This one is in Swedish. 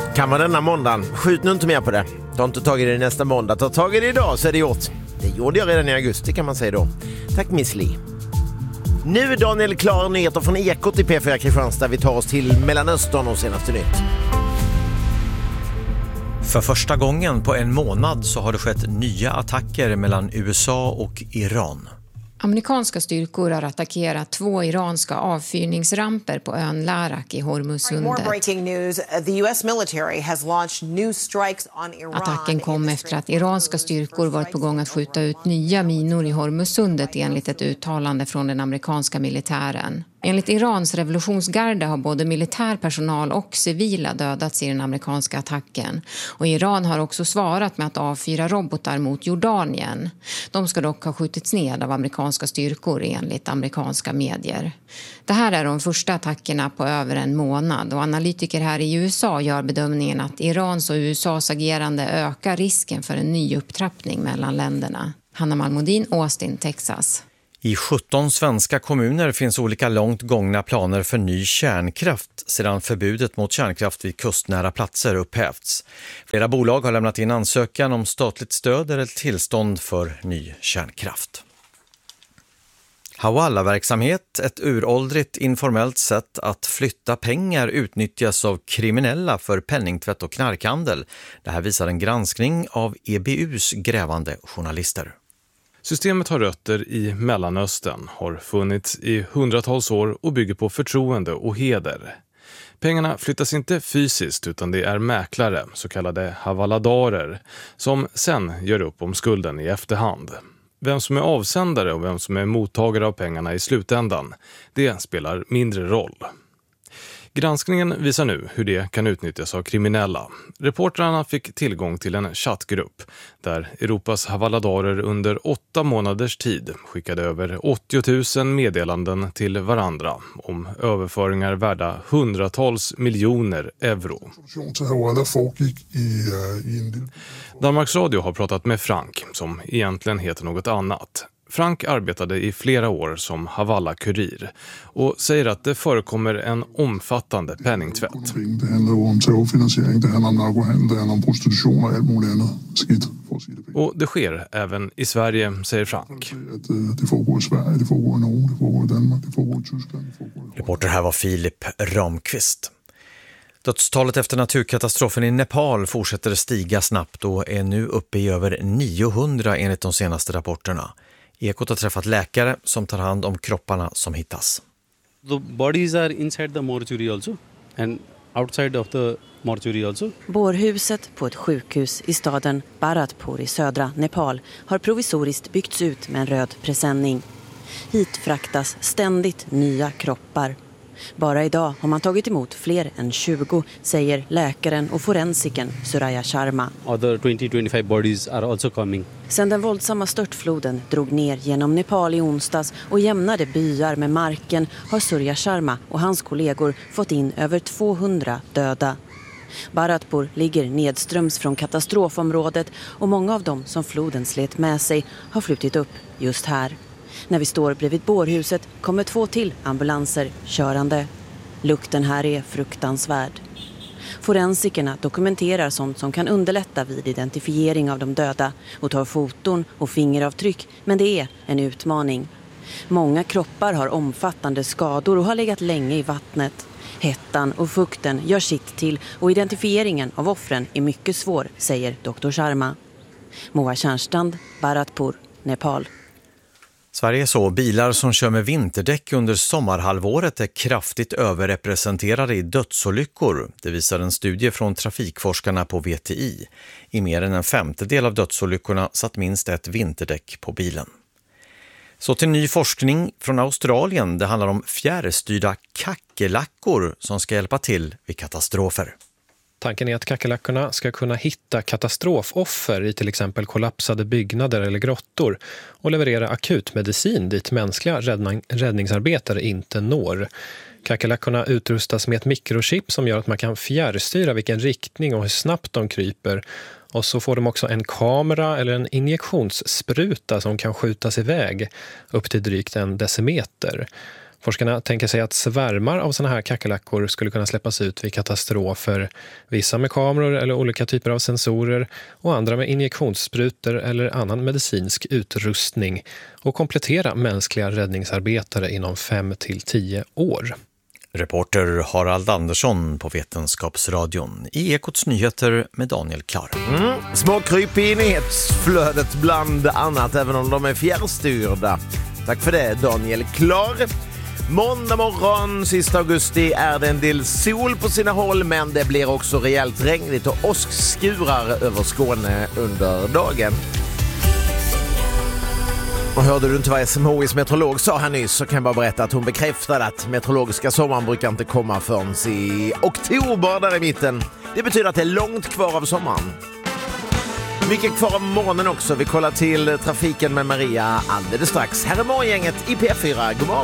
Kan man denna måndagen? Skjut nu inte mer på det. Ta inte tag i det nästa måndag. Ta tag i det idag så är det gjort. Det gjorde jag redan i augusti kan man säga då. Tack Miss Li. Nu är Daniel klar nyheter från Ekot i P4 Kristianstad. Vi tar oss till Mellanöstern och senaste nytt. För första gången på en månad så har det skett nya attacker mellan USA och Iran. Amerikanska styrkor har attackerat 2 iranska avfyrningsramper på ön Larak i Hormuzsundet. Attacken kom efter att iranska styrkor varit på gång att skjuta ut nya minor i Hormuzsundet enligt ett uttalande från den amerikanska militären. Enligt Irans revolutionsgarde har både militär personal och civila dödats i den amerikanska attacken. Och Iran har också svarat med att avfyra robotar mot Jordanien. De ska dock ha skjutits ned av amerikanska styrkor enligt amerikanska medier. Det här är de första attackerna på över en månad och analytiker här i USA gör bedömningen att Irans och USAs agerande ökar risken för en ny upptrappning mellan länderna. Hanna Malmodin, Austin, Texas. I 17 svenska kommuner finns olika långt gångna planer för ny kärnkraft sedan förbudet mot kärnkraft vid kustnära platser upphävts. Flera bolag har lämnat in ansökan om statligt stöd eller tillstånd för ny kärnkraft. Hawala-verksamhet, ett uråldrigt informellt sätt att flytta pengar, utnyttjas av kriminella för penningtvätt och knarkhandel. Det här visar en granskning av EBUs grävande journalister. Systemet har rötter i Mellanöstern, har funnits i hundratals år och bygger på förtroende och heder. Pengarna flyttas inte fysiskt utan det är mäklare, så kallade havaladarer, som sen gör upp om skulden i efterhand. Vem som är avsändare och vem som är mottagare av pengarna i slutändan, det spelar mindre roll. Granskningen visar nu hur det kan utnyttjas av kriminella. Reportrarna fick tillgång till en chattgrupp där Europas havaladarer under 8 månaders tid skickade över 80 000 meddelanden till varandra om överföringar värda hundratals miljoner euro. Danmarks Radio har pratat med Frank, som egentligen heter något annat. Frank arbetade i flera år som Havala-kurir och säger att det förekommer en omfattande penningtvätt. Det handlar om terrorfinansiering, det handlar om narkohandel, det handlar om prostitution och allt möjligt annat skit. Och det sker även i Sverige, säger Frank. Det foregår i Sverige, det foregår i Norge, det foregår i Danmark, det foregår i Tyskland. Reporter här var Filip Ramqvist. Dödstalet efter naturkatastrofen i Nepal fortsätter stiga snabbt och är nu uppe i över 900 enligt de senaste rapporterna. Ekot har träffat läkare som tar hand om kropparna som hittas. The bodies are inside the mortuary also and outside of the mortuary also. Bårhuset på ett sjukhus i staden Bharatpur i södra Nepal har provisoriskt byggts ut med en röd presenning. Hit fraktas ständigt nya kroppar. Bara idag har man tagit emot fler än 20, säger läkaren och forensiken Surya Sharma. Other 20-25 bodies are also coming. Sedan den våldsamma störtfloden drog ner genom Nepal i onsdags och jämnade byar med marken har Surya Sharma och hans kollegor fått in över 200 döda. Bharatpur ligger nedströms från katastrofområdet och många av dem som floden slet med sig har flutit upp just här. När vi står bredvid bårhuset kommer 2 till ambulanser körande. Lukten här är fruktansvärd. Forensikerna dokumenterar sånt som kan underlätta vid identifiering av de döda och tar foton och fingeravtryck, men det är en utmaning. Många kroppar har omfattande skador och har legat länge i vattnet. Hettan och fukten gör sitt till och identifieringen av offren är mycket svår, säger Dr. Sharma. Moa Tjärnstrand, Bharatpur, Nepal. Sverige så bilar som kör med vinterdäck under sommarhalvåret är kraftigt överrepresenterade i dödsolyckor. Det visar en studie från trafikforskarna på VTI. I mer än en femtedel av dödsolyckorna satt minst ett vinterdäck på bilen. Så till ny forskning från Australien. Det handlar om fjärrstyrda kackerlackor som ska hjälpa till vid katastrofer. Tanken är att kackerlackorna ska kunna hitta katastrofoffer i till exempel kollapsade byggnader eller grottor och leverera akutmedicin dit mänskliga räddningsarbetare inte når. Kackerlackorna utrustas med ett mikrochip som gör att man kan fjärrstyra vilken riktning och hur snabbt de kryper. Och så får de också en kamera eller en injektionsspruta som kan skjutas iväg upp till drygt 1 decimeter. Forskarna tänker sig att svärmar av såna här kackerlackor skulle kunna släppas ut vid katastrofer. Vissa med kameror eller olika typer av sensorer och andra med injektionssprutor eller annan medicinsk utrustning och komplettera mänskliga räddningsarbetare inom 5 till 10 år. Reporter Harald Andersson på Vetenskapsradion i Ekots nyheter med Daniel Klar. Små kryp i nyhetsflödet bland annat, även om de är fjärrstyrda. Tack för det, Daniel Klar. Måndag morgon, sista augusti, är det en del sol på sina håll, men det blir också rejält regnigt och åskskurar över Skåne under dagen. Och hörde du inte vad SMHIs meteorolog sa här nyss, så kan jag bara berätta att hon bekräftade att meteorologiska sommaren brukar inte komma förrän i oktober där i mitten. Det betyder att det är långt kvar av sommaren. Mycket kvar av morgonen också. Vi kollar till trafiken med Maria alldeles strax. Här är morgongänget i P4. God morgon!